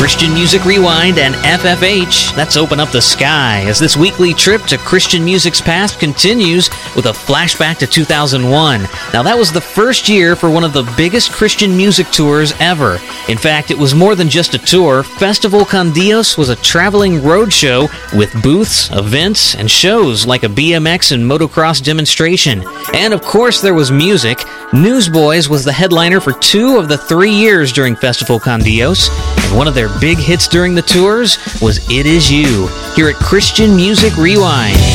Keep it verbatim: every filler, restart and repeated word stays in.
Christian Music Rewind and F F H. Let's open up the sky as this weekly trip to Christian music's past continues with a flashback to two thousand one. Now, that was the first year for one of the biggest Christian music tours ever. In fact, it was more than just a tour. Festival Con Dios was a traveling roadshow with booths, events, and shows like a B M X and motocross demonstration. And of course, there was music. Newsboys was the headliner for two of the three years during Festival Con Dios, and one of their big hits during the tours was It Is You, here at Christian Music Rewind.